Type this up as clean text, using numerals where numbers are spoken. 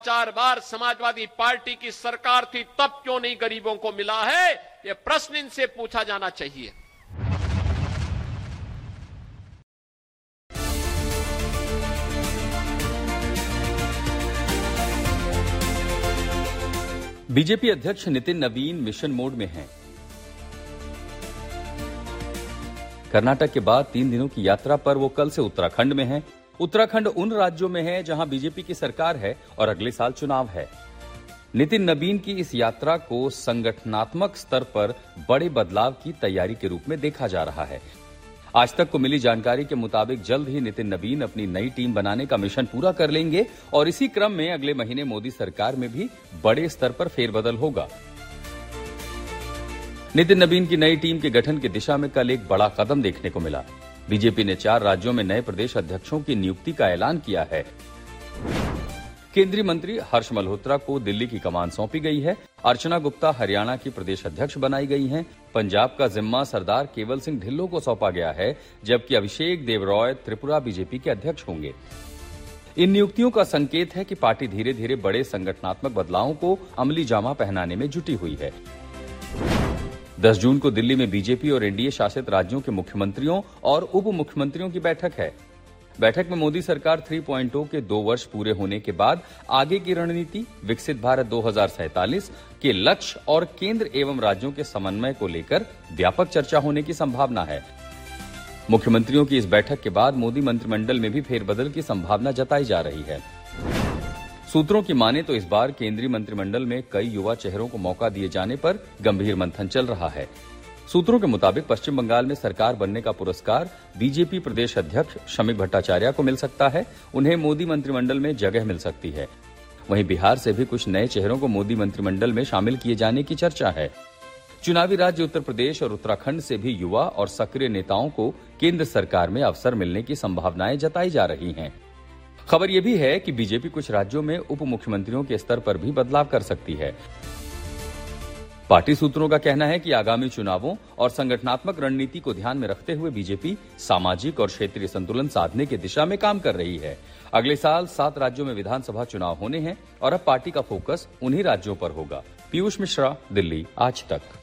4 बार Samajwadi party की सरकार थी, तब क्यों नहीं गरीबों को मिला है? यह प्रश्न इनसे पूछा जाना चाहिए। बीजेपी अध्यक्ष नितिन नवीन मिशन मोड में हैं। कर्नाटक के बाद 3 दिनों की यात्रा पर वो कल से उत्तराखंड में हैं। उत्तराखंड उन राज्यों में है जहां बीजेपी की सरकार है और अगले साल चुनाव है। नितिन नवीन की इस यात्रा को संगठनात्मक स्तर पर बड़े बदलाव की तैयारी के रूप में देखा जा रहा है। आज तक को मिली जानकारी के मुताबिक जल्द ही नितिन नवीन अपनी नई टीम बनाने का मिशन पूरा कर लेंगे और इसी क्रम में अगले महीने मोदी सरकार में भी बड़े स्तर पर फेरबदल होगा। नितिन नवीन की नई टीम के गठन की दिशा में कल एक बड़ा कदम देखने को मिला। बीजेपी ने 4 राज्यों में नए प्रदेश अध्यक्षों की नियुक्ति का ऐलान किया है। केंद्रीय मंत्री हर्ष मल्होत्रा को दिल्ली की कमान सौंपी गई है। अर्चना गुप्ता हरियाणा की प्रदेश अध्यक्ष बनाई गई हैं। पंजाब का जिम्मा सरदार केवल सिंह ढिल्लों को सौंपा गया है, जबकि अभिषेक देव रॉय त्रिपुरा बीजेपी के अध्यक्ष होंगे। इन नियुक्तियों का संकेत है कि पार्टी धीरे धीरे बड़े संगठनात्मक बदलावों को अमली जामा पहनाने में जुटी हुई है। 10 जून को दिल्ली में बीजेपी और एनडीए शासित राज्यों के मुख्यमंत्रियों और उप मुख्यमंत्रियों की बैठक है। बैठक में मोदी सरकार 3.0 के 2 वर्ष पूरे होने के बाद आगे की रणनीति, विकसित भारत 2047 के लक्ष्य और केंद्र एवं राज्यों के समन्वय को लेकर व्यापक चर्चा होने की संभावना है। मुख्यमंत्रियों की इस बैठक के बाद मोदी मंत्रिमंडल में भी फेरबदल की संभावना जताई जा रही है। सूत्रों की माने तो इस बार केंद्रीय मंत्रिमंडल में कई युवा चेहरों को मौका दिए जाने पर गंभीर मंथन चल रहा है। सूत्रों के मुताबिक पश्चिम बंगाल में सरकार बनने का पुरस्कार बीजेपी प्रदेश अध्यक्ष शमीक भट्टाचार्य को मिल सकता है। उन्हें मोदी मंत्रिमंडल में जगह मिल सकती है। वहीं बिहार से भी कुछ नए चेहरों को मोदी मंत्रिमंडल में शामिल किए जाने की चर्चा है। चुनावी राज्य उत्तर प्रदेश और उत्तराखंड से भी युवा और सक्रिय नेताओं को केंद्र सरकार में अवसर मिलने की संभावनाएं जताई जा रही हैं। खबर यह भी है कि बीजेपी कुछ राज्यों में उप मुख्यमंत्रियों के स्तर पर भी बदलाव कर सकती है। पार्टी सूत्रों का कहना है कि आगामी चुनावों और संगठनात्मक रणनीति को ध्यान में रखते हुए बीजेपी सामाजिक और क्षेत्रीय संतुलन साधने की दिशा में काम कर रही है। अगले साल 7 राज्यों में विधानसभा चुनाव होने हैं और अब पार्टी का फोकस उन्हीं राज्यों पर होगा। पीयूष मिश्रा, दिल्ली, आज तक।